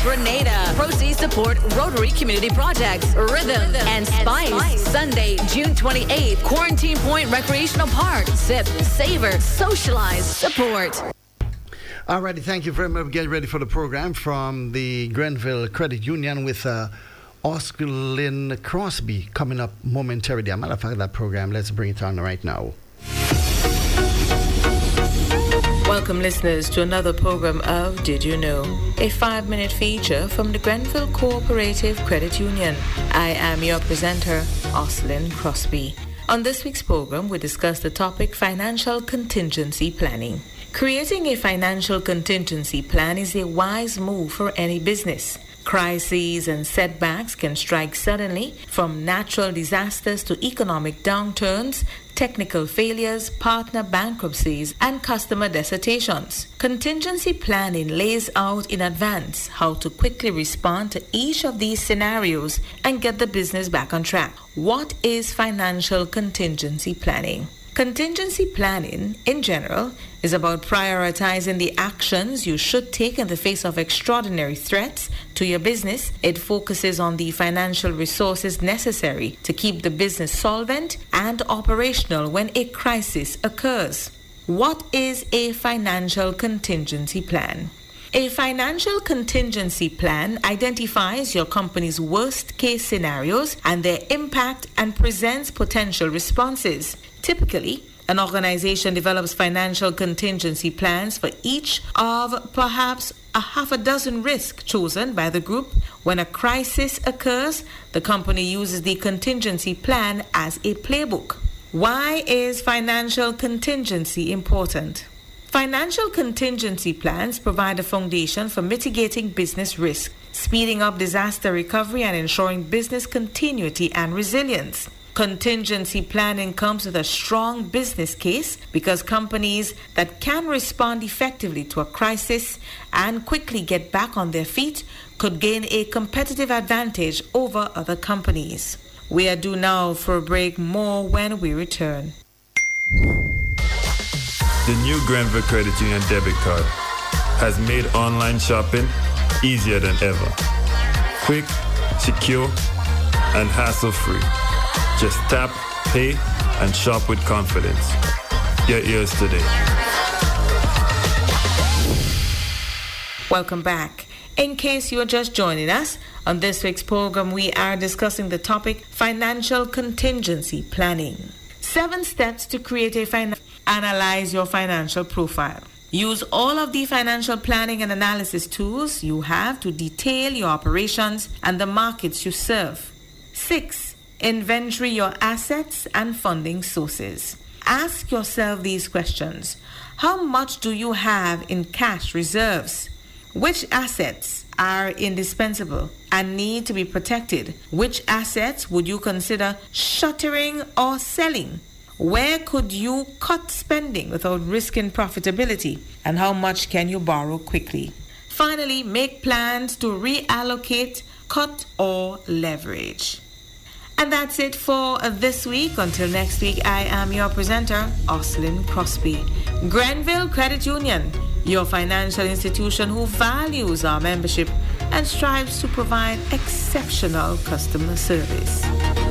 Grenada. Proceeds support Rotary Community Projects, Rhythm, and Spice. Sunday, June 28th, Quarantine Point Recreational Park. Sip, savor, socialize, support. Alrighty, thank you very much. Get ready for the program from the Grenville Credit Union with Oscar Crosby coming up momentarily. As a matter of fact, that program, let's bring it on right now. Welcome, listeners, to another program of Did You Know? A 5-minute feature from the Grenville Cooperative Credit Union. I am your presenter, Oslin Crosby. On this week's program, we discuss the topic Financial Contingency Planning. Creating a financial contingency plan is a wise move for any business. Crises and setbacks can strike suddenly, from natural disasters to economic downturns, technical failures, partner bankruptcies, and customer dissertations. Contingency planning lays out in advance how to quickly respond to each of these scenarios and get the business back on track. What is financial contingency planning? Contingency planning, in general, is about prioritizing the actions you should take in the face of extraordinary threats to your business. It focuses on the financial resources necessary to keep the business solvent and operational when a crisis occurs. What is a financial contingency plan? A financial contingency plan identifies your company's worst-case scenarios and their impact and presents potential responses. Typically, an organization develops financial contingency plans for each of perhaps a half a dozen risks chosen by the group. When a crisis occurs, the company uses the contingency plan as a playbook. Why is financial contingency important? Financial contingency plans provide a foundation for mitigating business risk, speeding up disaster recovery, and ensuring business continuity and resilience. Contingency planning comes with a strong business case because companies that can respond effectively to a crisis and quickly get back on their feet could gain a competitive advantage over other companies. We are due now for a break. More when we return. The new Grenville Credit Union debit card has made online shopping easier than ever. Quick, secure, and hassle-free. Just tap, pay, and shop with confidence. Get yours today. Welcome back. In case you are just joining us, on this week's program we are discussing the topic Financial Contingency Planning. 7 steps to create a Analyze your financial profile. Use all of the financial planning and analysis tools you have to detail your operations and the markets you serve. 6. Inventory your assets and funding sources. Ask yourself these questions. How much do you have in cash reserves? Which assets are indispensable and need to be protected? Which assets would you consider shuttering or selling? Where could you cut spending without risking profitability? And how much can you borrow quickly? Finally, make plans to reallocate, cut, or leverage. And that's it for this week. Until next week, I am your presenter, Oslin Crosby. Grenville Credit Union, your financial institution who values our membership and strives to provide exceptional customer service.